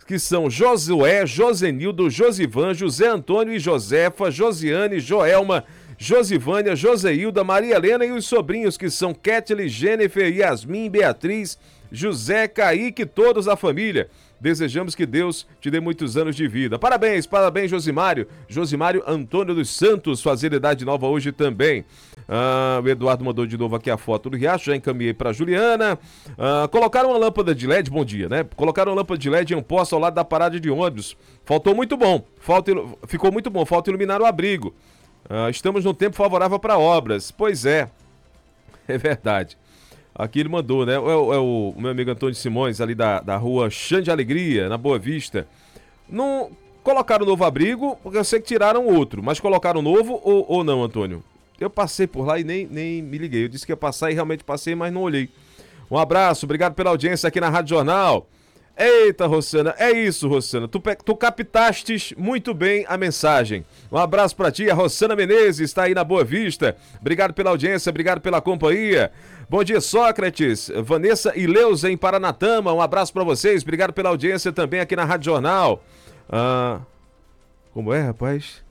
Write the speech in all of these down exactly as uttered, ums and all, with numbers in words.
que são Josué, Josenildo, Josivan, José Antônio e Josefa, Josiane, Joelma, Josivânia, Joseilda, Maria Helena e os sobrinhos que são Ketley, Jennifer, Yasmin, Beatriz, José, Kaique, todos a família. Desejamos que Deus te dê muitos anos de vida. Parabéns, parabéns, Josimário. Josimário Antônio dos Santos, fazendo idade nova hoje também. Ah, o Eduardo mandou de novo aqui a foto do Riacho, já encaminhei para Juliana. Ah, colocaram uma lâmpada de L E D, bom dia, né? Colocaram uma lâmpada de L E D em um posto ao lado da parada de ônibus. Faltou muito bom, falta, ficou muito bom, falta iluminar o abrigo. Ah, estamos num tempo favorável para obras. Pois é, é verdade. Aqui ele mandou, né? É, o, é o meu amigo Antônio Simões, ali da, da rua Chã de Alegria, na Boa Vista. Não colocaram novo abrigo, porque eu sei que tiraram outro, mas colocaram novo ou, ou não, Antônio? Eu passei por lá e nem, nem me liguei. Eu disse que ia passar e realmente passei, mas não olhei. Um abraço, obrigado pela audiência aqui na Rádio Jornal. Eita, Rossana, é isso, Rossana. Tu, tu captastes muito bem a mensagem. Um abraço pra ti, a Rossana Menezes está aí na Boa Vista. Obrigado pela audiência, obrigado pela companhia. Bom dia, Sócrates, Vanessa e Leusa em Paranatama. Um abraço pra vocês, obrigado pela audiência também aqui na Rádio Jornal. Ah, como é, rapaz?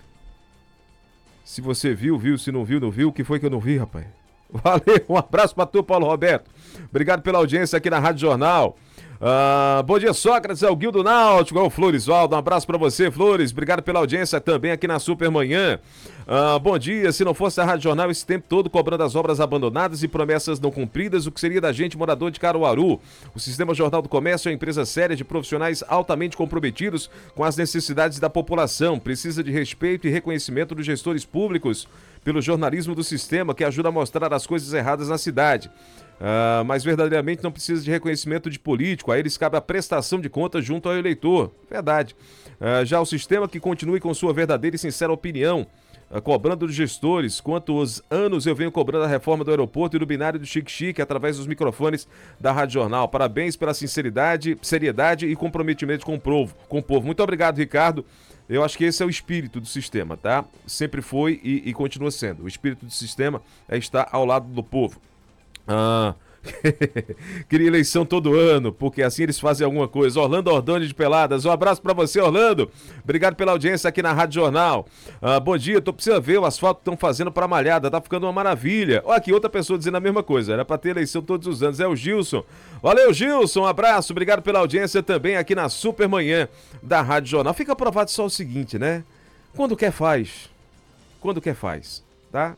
Se você viu, viu. Se não viu, não viu. O que foi que eu não vi, rapaz? Valeu, um abraço pra tu, Paulo Roberto. Obrigado pela audiência aqui na Rádio Jornal. Uh, bom dia, Sócrates, é o Guildo Náutico, é o Floresvaldo, um abraço pra você, Flores, obrigado pela audiência também aqui na Supermanhã. Uh, bom dia, se não fosse a Rádio Jornal esse tempo todo cobrando as obras abandonadas e promessas não cumpridas, o que seria da gente morador de Caruaru? O Sistema Jornal do Comércio é uma empresa séria de profissionais altamente comprometidos com as necessidades da população, precisa de respeito e reconhecimento dos gestores públicos pelo jornalismo do sistema que ajuda a mostrar as coisas erradas na cidade. Uh, mas verdadeiramente não precisa de reconhecimento de político, a eles cabe a prestação de contas junto ao eleitor. Verdade. Uh, já o sistema que continue com sua verdadeira e sincera opinião, uh, cobrando dos gestores. Quantos anos eu venho cobrando a reforma do aeroporto e do binário do Chique Chique através dos microfones da Rádio Jornal. Parabéns pela sinceridade, seriedade e comprometimento com o povo. Com o povo. Muito obrigado, Ricardo. Eu acho que esse é o espírito do sistema, tá? Sempre foi e, e continua sendo. O espírito do sistema é estar ao lado do povo. Ah, queria eleição todo ano, porque assim eles fazem alguma coisa. Orlando Ordoni de Peladas, um abraço pra você, Orlando. Obrigado pela audiência aqui na Rádio Jornal. Ah, bom dia, tô precisando ver o asfalto que estão fazendo pra Malhada, tá ficando uma maravilha. Olha aqui, outra pessoa dizendo a mesma coisa, era pra ter eleição todos os anos, é o Gilson. Valeu, Gilson, um abraço, obrigado pela audiência também aqui na Supermanhã da Rádio Jornal. Fica provado só o seguinte, né? Quando quer faz, quando quer faz, tá?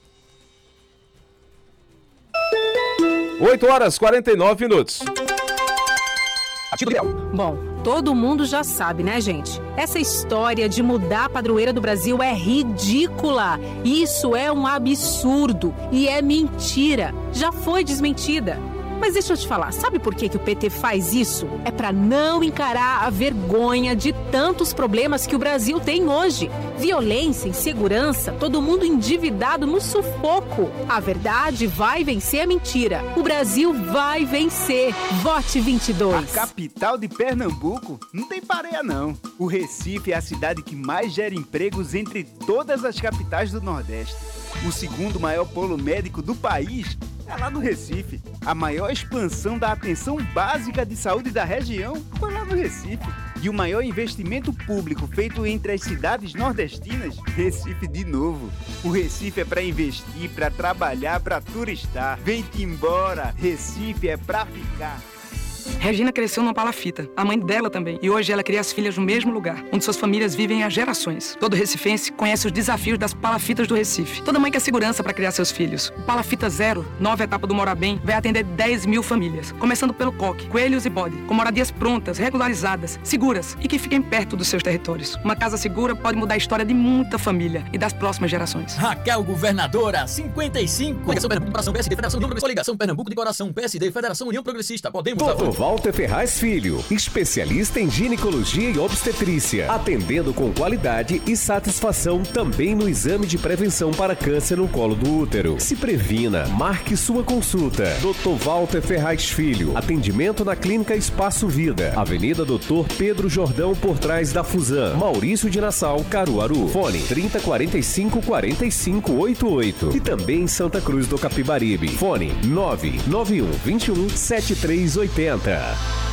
oito horas e quarenta e nove minutos. Bom, todo mundo já sabe, né, gente? Essa história de mudar a padroeira do Brasil é ridícula. Isso é um absurdo e é mentira. Já foi desmentida. Mas deixa eu te falar, sabe por que, que o P T faz isso? É para não encarar a vergonha de tantos problemas que o Brasil tem hoje. Violência, insegurança, todo mundo endividado no sufoco. A verdade vai vencer a mentira. O Brasil vai vencer. Vote vinte e dois. A capital de Pernambuco não tem pareia, não. O Recife é a cidade que mais gera empregos entre todas as capitais do Nordeste. O segundo maior polo médico do país é lá no Recife. A maior expansão da atenção básica de saúde da região foi lá no Recife. E o maior investimento público feito entre as cidades nordestinas, Recife de novo. O Recife é para investir, para trabalhar, para turistar. Vem-te embora, Recife é para ficar. Regina cresceu numa palafita, a mãe dela também, e hoje ela cria as filhas no mesmo lugar, onde suas famílias vivem há gerações. Todo recifense conhece os desafios das palafitas do Recife. Toda mãe quer segurança para criar seus filhos. O Palafita Zero, nova etapa do Mora Bem, vai atender dez mil famílias, começando pelo coque, coelhos e bode, com moradias prontas, regularizadas, seguras e que fiquem perto dos seus territórios. Uma casa segura pode mudar a história de muita família e das próximas gerações. Raquel Governadora, cinquenta e cinco. Coligação Pernambuco, Coração P S D, Federação União Progressista. Coligação Pernambuco de Coração, P S D, Federação União Progressista. Podemos doutor Walter Ferraz Filho, especialista em ginecologia e obstetrícia, atendendo com qualidade e satisfação também no exame de prevenção para câncer no colo do útero. Se previna, marque sua consulta. doutor Walter Ferraz Filho, atendimento na Clínica Espaço Vida, Avenida doutor Pedro Jordão, por trás da Fusan, Maurício de Nassau, Caruaru. Fone trinta, quarenta e cinco, quarenta e cinco, oitenta e oito. E também em Santa Cruz do Capibaribe. Fone nove nove um, vinte e um, setenta e três oitenta.